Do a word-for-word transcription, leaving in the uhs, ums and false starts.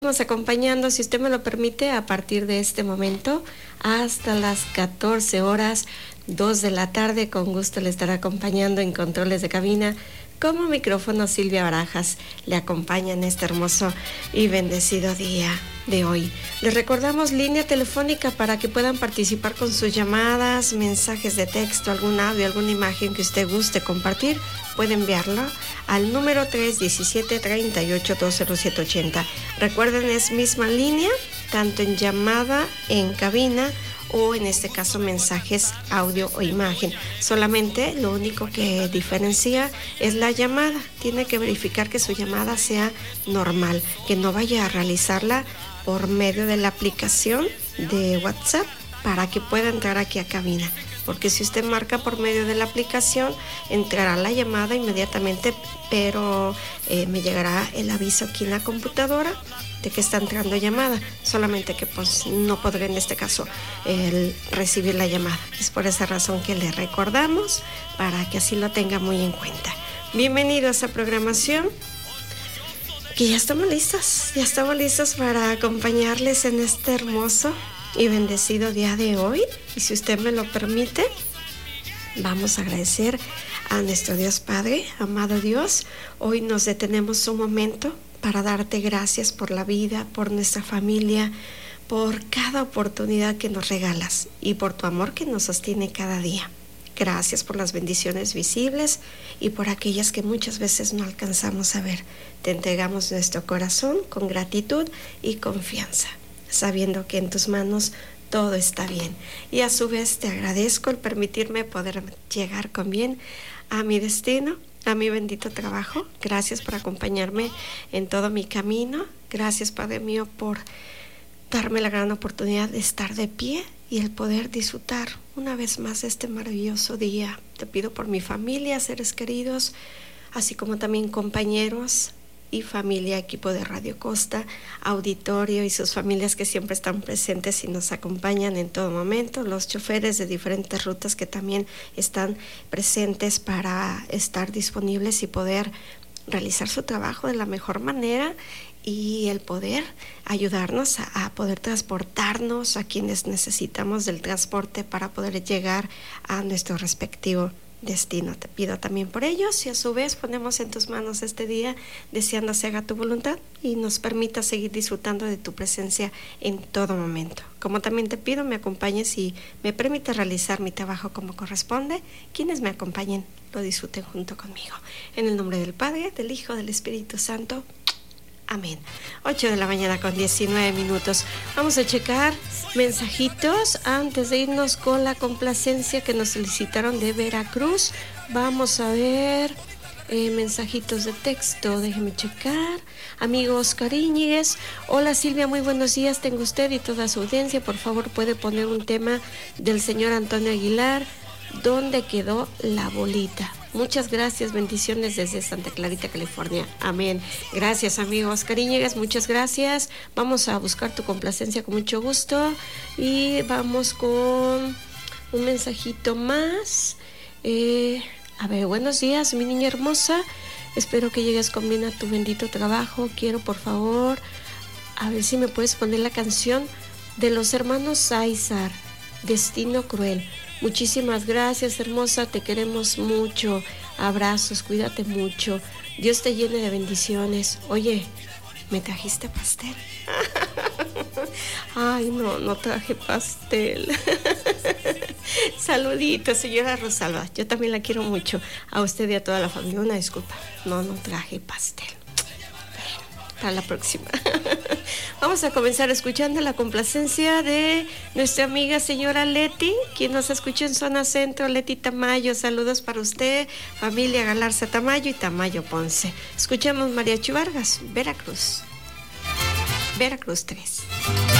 Nos acompañando, si usted me lo permite, a partir de este momento hasta las catorce horas, dos de la tarde. Con gusto le estará acompañando en controles de cabina como micrófono Silvia Barajas. Le acompaña en este hermoso y bendecido día de hoy. Les recordamos línea telefónica para que puedan participar con sus llamadas, mensajes de texto, algún audio, alguna imagen que usted guste compartir. Puede enviarlo al número tres diecisiete, treinta y ocho, doce, cero siete ochenta. Recuerden, es misma línea, tanto en llamada, en cabina o en este caso mensajes, audio o imagen. Solamente lo único que diferencia es la llamada. Tiene que verificar que su llamada sea normal, que no vaya a realizarla por medio de la aplicación de WhatsApp para que pueda entrar aquí a cabina. Porque si usted marca por medio de la aplicación, entrará la llamada inmediatamente, pero eh, me llegará el aviso aquí en la computadora de que está entrando llamada, solamente que pues no podré en este caso el recibir la llamada. Es por esa razón que le recordamos, para que así lo tenga muy en cuenta. Bienvenido a esta programación, que ya estamos listos, ya estamos listos para acompañarles en este hermoso y bendecido día de hoy. Y si usted me lo permite, vamos a agradecer a nuestro Dios Padre, amado Dios. Hoy nos detenemos un momento para darte gracias por la vida, por nuestra familia, por cada oportunidad que nos regalas y por tu amor que nos sostiene cada día. Gracias por las bendiciones visibles y por aquellas que muchas veces no alcanzamos a ver. Te entregamos nuestro corazón con gratitud y confianza, sabiendo que en tus manos todo está bien. Y a su vez te agradezco el permitirme poder llegar con bien a mi destino, a mi bendito trabajo. Gracias por acompañarme en todo mi camino. Gracias, Padre mío, por darme la gran oportunidad de estar de pie y el poder disfrutar una vez más este maravilloso día. Te pido por mi familia, seres queridos, así como también compañeros y familia, equipo de Radio Costa, auditorio y sus familias que siempre están presentes y nos acompañan en todo momento, los choferes de diferentes rutas que también están presentes para estar disponibles y poder realizar su trabajo de la mejor manera, y el poder ayudarnos a, a poder transportarnos a quienes necesitamos del transporte para poder llegar a nuestro respectivo destino. Te pido también por ellos y a su vez ponemos en tus manos este día, deseando se haga tu voluntad y nos permita seguir disfrutando de tu presencia en todo momento. Como también te pido me acompañes y me permita realizar mi trabajo como corresponde. Quienes me acompañen lo disfruten junto conmigo. En el nombre del Padre, del Hijo, del Espíritu Santo. Amén. ocho de la mañana con diecinueve minutos. Vamos a checar mensajitos antes de irnos con la complacencia que nos solicitaron de Veracruz. Vamos a ver eh, mensajitos de texto. Déjeme checar. Amigo Oscar Íñiguez. Hola Silvia, muy buenos días. Tengo usted y toda su audiencia. Por favor, puede poner un tema del señor Antonio Aguilar. ¿Dónde quedó la bolita? Muchas gracias, bendiciones desde Santa Clarita, California. Amén. Gracias, amigo Oscar Íñiguez, muchas gracias. Vamos a buscar tu complacencia con mucho gusto. Y vamos con un mensajito más. Eh, a ver, buenos días, mi niña hermosa. Espero que llegues con bien a tu bendito trabajo. Quiero, por favor, a ver si me puedes poner la canción de los hermanos Sáizar, Destino Cruel. Muchísimas gracias, hermosa, te queremos mucho. Abrazos, cuídate mucho. Dios te llene de bendiciones. Oye, ¿me trajiste pastel? Ay, no, no traje pastel. Saluditos, señora Rosalba. Yo también la quiero mucho. A usted y a toda la familia. Una disculpa. No, no traje pastel. Para la próxima. Vamos a comenzar escuchando la complacencia de nuestra amiga señora Leti, quien nos escuchó en Zona Centro. Leti Tamayo, saludos para usted, familia Galarza Tamayo y Tamayo Ponce. Escuchamos Mariachi Vargas, Veracruz. Veracruz tres.